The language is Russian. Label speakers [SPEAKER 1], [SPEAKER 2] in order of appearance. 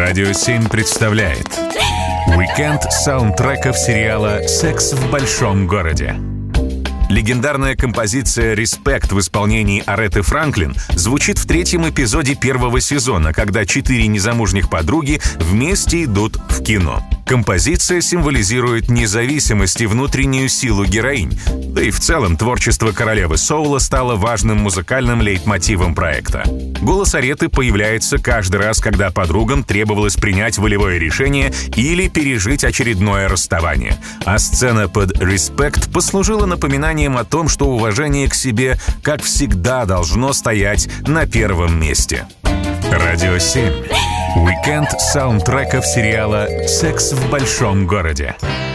[SPEAKER 1] Радио 7 представляет уикенд саундтреков сериала «Секс в большом городе». Легендарная композиция «Респект» в исполнении Ареты Франклин звучит в третьем эпизоде первого сезона, когда 4 незамужних подруги вместе идут в кино. Композиция символизирует независимость и внутреннюю силу героинь. Да и в целом творчество королевы соула стало важным музыкальным лейтмотивом проекта. Голос Ареты появляется каждый раз, когда подругам требовалось принять волевое решение или пережить очередное расставание. А сцена под «Респект» послужила напоминанием о том, что уважение к себе, как всегда, должно стоять на первом месте. Радио 7. Уикенд саундтреков сериала «Секс в большом городе».